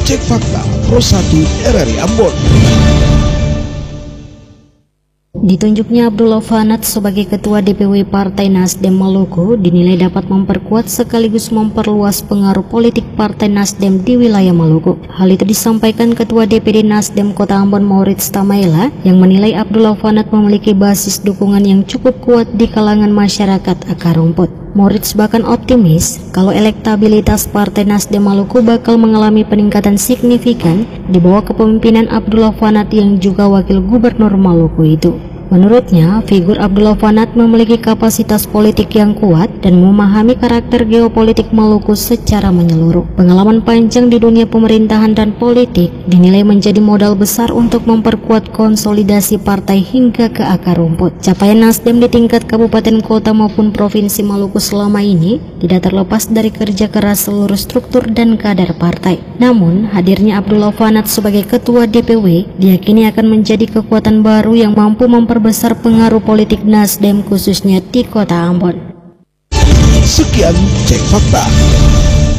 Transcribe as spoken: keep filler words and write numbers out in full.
Cek Fakta Pro satu R R I Ambon. Ditunjuknya Abdullah Fanat sebagai Ketua D P W Partai Nasdem Maluku dinilai dapat memperkuat sekaligus memperluas pengaruh politik Partai Nasdem di wilayah Maluku. Hal itu disampaikan Ketua D P D Nasdem Kota Ambon Maurits Tamaela yang menilai Abdullah Fanat memiliki basis dukungan yang cukup kuat di kalangan masyarakat akar rumput. Maurits bahkan optimis kalau elektabilitas Partai Nasdem Maluku bakal mengalami peningkatan signifikan di bawah kepemimpinan Abdullah Fanat yang juga Wakil Gubernur Maluku itu. Menurutnya, figur Abdullah Fanat memiliki kapasitas politik yang kuat dan memahami karakter geopolitik Maluku secara menyeluruh. Pengalaman panjang di dunia pemerintahan dan politik dinilai menjadi modal besar untuk memperkuat konsolidasi partai hingga ke akar rumput. Capaian Nasdem di tingkat kabupaten, kota maupun provinsi Maluku selama ini tidak terlepas dari kerja keras seluruh struktur dan kader partai. Namun, hadirnya Abdullah Fanat sebagai Ketua D P W diyakini akan menjadi kekuatan baru yang mampu memper besar pengaruh politik Nasdem khususnya di Kota Ambon. Sekian Cek Fakta.